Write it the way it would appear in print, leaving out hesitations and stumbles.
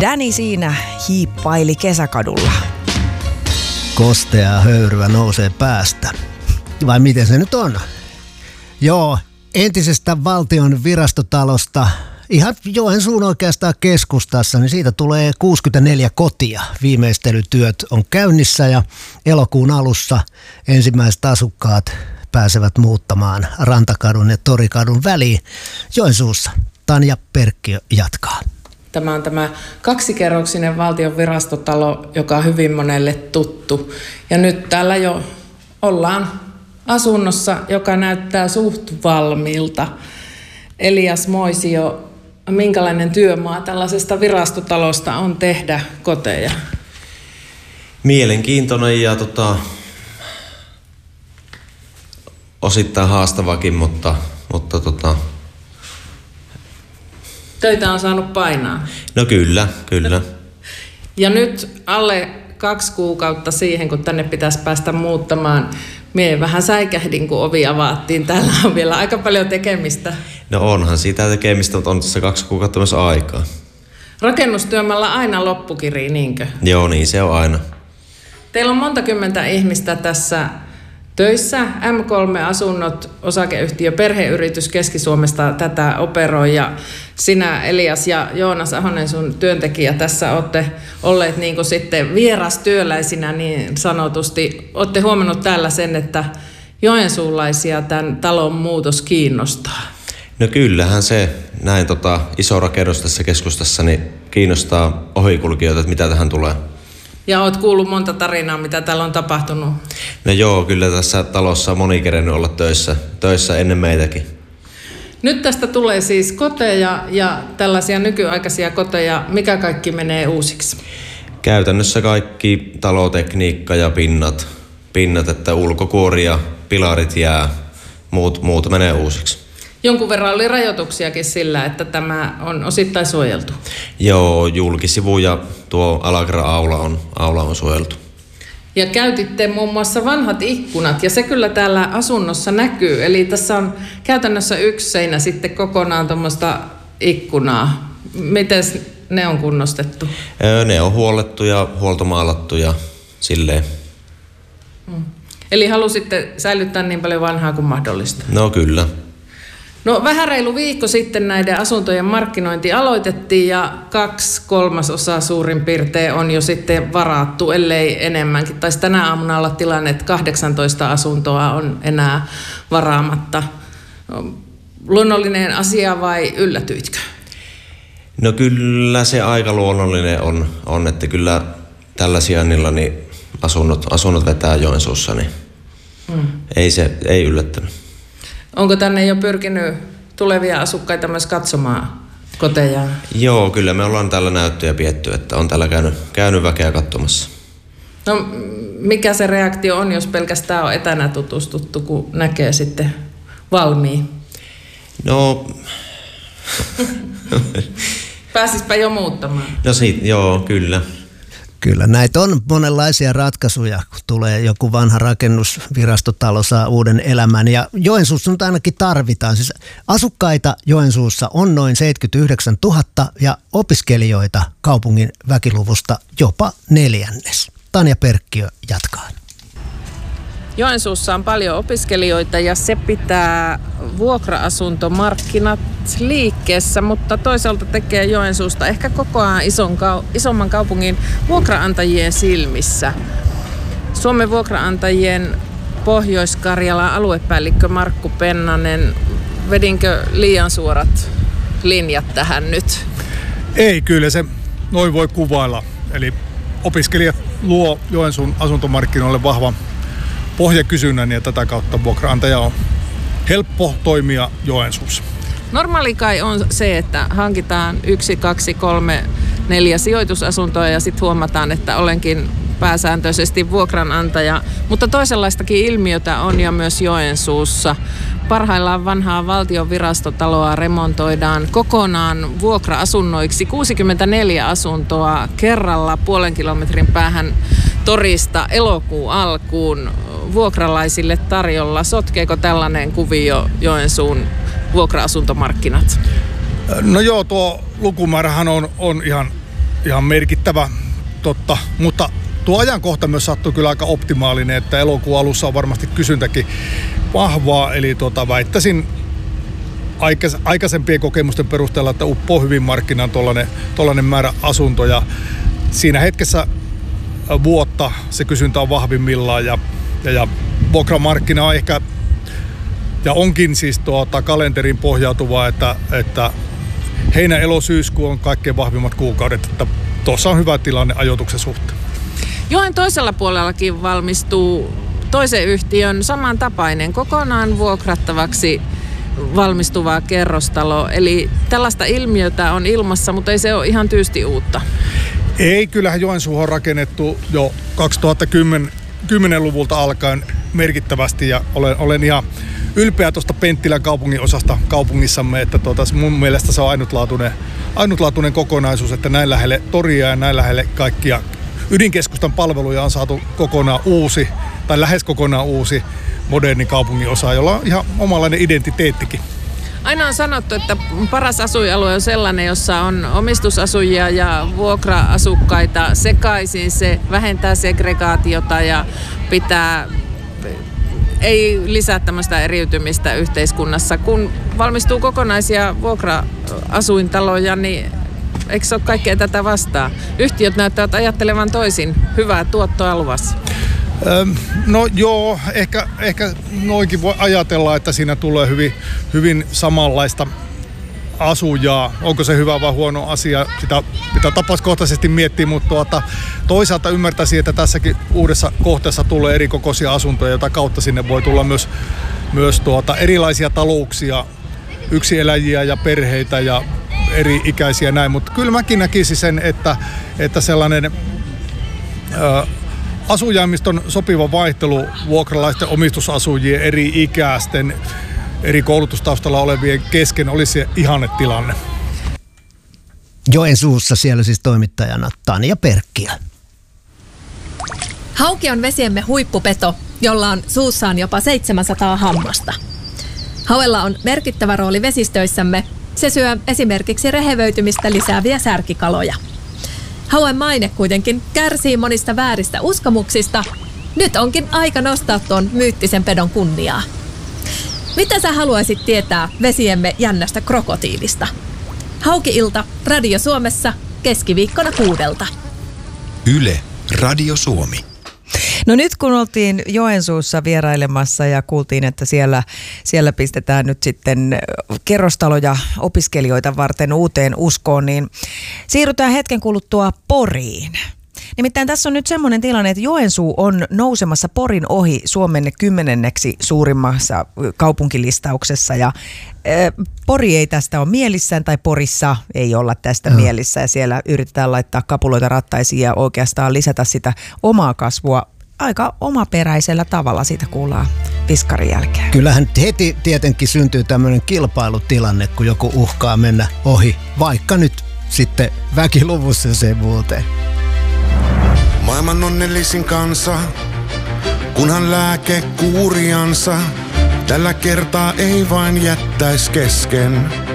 Danny siinä hiippaili kesäkadulla. Kostea höyryä nousee päästä. Vai miten se nyt on? Joo, entisestä valtion virastotalosta, ihan Joensuun oikeastaan keskustassa, niin siitä tulee 64 kotia. Viimeistelytyöt on käynnissä ja elokuun alussa ensimmäiset asukkaat pääsevät muuttamaan Rantakadun ja Torikadun väliin Joensuussa. Tanja Perkkiö jatkaa. Tämä on tämä kaksikerroksinen valtion virastotalo, joka on hyvin monelle tuttu. Ja nyt täällä jo ollaan asunnossa, joka näyttää suht valmiilta. Elias Moisio, minkälainen työmaa tällaisesta virastotalosta on tehdä koteja? Mielenkiintoinen ja osittain haastavakin, mutta töitä on saanut painaa. No kyllä. Ja nyt alle 2 kuukautta siihen, kun tänne pitäisi päästä muuttamaan. Mie vähän säikähdin, kun ovi avattiin. Täällä on vielä aika paljon tekemistä. No onhan sitä tekemistä, mutta on tässä 2 kuukautta myös aikaa. Rakennustyömällä aina loppukiri, niinkö? Joo, niin se on aina. Teillä on monta kymmentä ihmistä tässä töissä. M3-asunnot, osakeyhtiö, perheyritys Keski-Suomesta tätä operoi. Ja sinä, Elias ja Joonas Ahonen, sun työntekijä, tässä olette olleet niin kuin sitten vierastyöläisinä niin sanotusti. Olette huomannut täällä sen, että joensuulaisia tämän talon muutos kiinnostaa. No kyllähän se näin iso rakennus tässä keskustassa niin kiinnostaa ohikulkijoita, että mitä tähän tulee. Ja oot kuullut monta tarinaa, mitä täällä on tapahtunut. No joo, kyllä tässä talossa on moni kerennyt olla töissä ennen meitäkin. Nyt tästä tulee siis koteja ja tällaisia nykyaikaisia koteja. Mikä kaikki menee uusiksi? Käytännössä kaikki talotekniikka ja pinnat, että ulkokuori ja pilarit jää, muut menee uusiksi. Jonkun verran oli rajoituksiakin sillä, että tämä on osittain suojeltu. Joo, julkisivu ja tuo aula on suojeltu. Ja käytitte muun muassa vanhat ikkunat, ja se kyllä täällä asunnossa näkyy. Eli tässä on käytännössä yksi seinä sitten kokonaan tuommoista ikkunaa. Miten ne on kunnostettu? Ne on huollettu ja huoltomaalattu ja silleen. Eli halusitte säilyttää niin paljon vanhaa kuin mahdollista? No kyllä. No vähän reilu viikko sitten näiden asuntojen markkinointi aloitettiin ja 2/3 suurin piirtein on jo sitten varattu, ellei enemmänkin. Taisi tänä aamuna olla tilanne, että 18 asuntoa on enää varaamatta. Luonnollinen asia vai yllätyitkö? No kyllä se aika luonnollinen on että kyllä tällä sijainnilla niin asunnot vetää Joensuussa, niin ei yllättänyt. Onko tänne jo pyrkinyt tulevia asukkaita myös katsomaan koteja? Joo, kyllä me ollaan täällä näyttöjä pietty, että on täällä käynyt väkeä katsomassa. No mikä se reaktio on, jos pelkästään on etänä tutustuttu, kun näkee sitten valmiin? No... Pääsispä jo muuttamaan? No joo, kyllä. Kyllä, näitä on monenlaisia ratkaisuja, kun tulee joku vanha rakennusvirastotalo saa uuden elämän. Ja Joensuussa nyt ainakin tarvitaan. Siis asukkaita Joensuussa on noin 79 000 ja opiskelijoita kaupungin väkiluvusta jopa 1/4. Tanja Perkkiö jatkaa. Joensuussa on paljon opiskelijoita ja se pitää vuokra-asuntomarkkinat liikkeessä, mutta toisaalta tekee Joensuusta ehkä kokoaan isomman kaupungin vuokraantajien silmissä. Suomen vuokraantajien Pohjois-Karjalan aluepäällikkö Markku Pennanen, vedinkö liian suorat linjat tähän nyt? Ei, kyllä se noin voi kuvailla. Eli opiskelijat luo Joensuun asuntomarkkinoille vahvan pohjakysynnän ja tätä kautta vuokraantaja on helppo toimia Joensuussa. Normaali kai on se, että hankitaan 1, 2, 3, 4 sijoitusasuntoa ja sitten huomataan, että olenkin pääsääntöisesti vuokranantaja. Mutta toisenlaistakin ilmiötä on jo myös Joensuussa. Parhaillaan vanhaa valtion virastotaloa remontoidaan kokonaan vuokra-asunnoiksi. 64 asuntoa kerralla 0,5 kilometrin päähän torista elokuun alkuun vuokralaisille tarjolla. Sotkeeko tällainen kuvio Joensuun vuokra-asuntomarkkinat? No joo, tuo lukumäärähän on ihan ihan merkittävä, totta, mutta tuo ajankohta myös sattui kyllä aika optimaalinen, että elokuun alussa on varmasti kysyntäkin vahvaa, eli väittäisin aikaisempien kokemusten perusteella, että uppoo hyvin markkinaan tollainen määrä asuntoja. Siinä hetkessä vuotta se kysyntä on vahvimmillaan ja vuokramarkkina on ehkä ja onkin siis kalenteriin pohjautuvaa, että heinä-elo-syyskuu on kaikkein vahvimmat kuukaudet, että tuossa on hyvä tilanne ajoituksen suhteen. Joen toisella puolellakin valmistuu toisen yhtiön samantapainen kokonaan vuokrattavaksi valmistuva kerrostalo. Eli tällaista ilmiötä on ilmassa, mutta ei se ole ihan tyystin uutta. Ei, kyllähän Joensuuhun on rakennettu jo 2010-luvulta alkaen merkittävästi ja olen ihan ylpeä tuosta Penttilän kaupungin osasta kaupungissamme, että mun mielestä se on ainutlaatuinen kokonaisuus, että näin lähelle toria ja näin lähelle kaikkia ydinkeskustan palveluja on saatu kokonaan uusi tai lähes kokonaan uusi moderni kaupungin osa, jolla on ihan omanlainen identiteettikin. Aina on sanottu, että paras asuinalue on sellainen, jossa on omistusasujia ja vuokra-asukkaita sekaisin. Se vähentää segregaatiota ja ei lisää tämmöistä eriytymistä yhteiskunnassa. Kun valmistuu kokonaisia vuokra-asuintaloja, niin eikö se ole kaikkea tätä vastaan? Yhtiöt näyttävät ajattelevan toisin. Hyvää tuottoa luvassa. No joo, ehkä noinkin voi ajatella, että siinä tulee hyvin samanlaista asujaa. Onko se hyvä vai huono asia, sitä pitää tapauskohtaisesti miettiä, mutta toisaalta ymmärtäisin, että tässäkin uudessa kohteessa tulee eri kokoisia asuntoja, jota kautta sinne voi tulla myös erilaisia talouksia, yksin-eläjiä ja perheitä ja eri ikäisiä näin, mutta kyllä mäkin näkisin sen, että sellainen asujaamiston sopiva vaihtelu vuokralaisten omistusasujien eri ikäisten, eri koulutustaustalla olevien kesken olisi ihannetilanne. Joensuussa siellä siis toimittajana Tanja Perkkiä. Hauki on vesiemme huippupeto, jolla on suussaan jopa 700 hammasta. Hauella on merkittävä rooli vesistöissämme. Se syö esimerkiksi rehevöitymistä lisääviä särkikaloja. Hauen maine kuitenkin kärsii monista vääristä uskomuksista. Nyt onkin aika nostaa tuon myyttisen pedon kunniaa. Mitä sä haluaisit tietää vesiemme jännästä krokotiilista? Hauki-ilta Radio Suomessa keskiviikkona 6. Yle Radio Suomi. No nyt kun oltiin Joensuussa vierailemassa ja kuultiin, että siellä pistetään nyt sitten kerrostaloja opiskelijoita varten uuteen uskoon, niin siirrytään hetken kuluttua Poriin. Nimittäin tässä on nyt semmoinen tilanne, että Joensuu on nousemassa Porin ohi Suomen 10. suurimmassa kaupunkilistauksessa ja Pori ei tästä ole mielissään tai Porissa ei olla tästä mielissä ja siellä yritetään laittaa kapuloita rattaisiin ja oikeastaan lisätä sitä omaa kasvua aika omaperäisellä tavalla, siitä kuullaan piskarin jälkeen. Kyllähän heti tietenkin syntyy tämmöinen kilpailutilanne, kun joku uhkaa mennä ohi, vaikka nyt sitten väkiluvussa se muuten. Maailman onnellisin kansa, kunhan lääke kuuriansa, tällä kertaa ei vain jättäis kesken.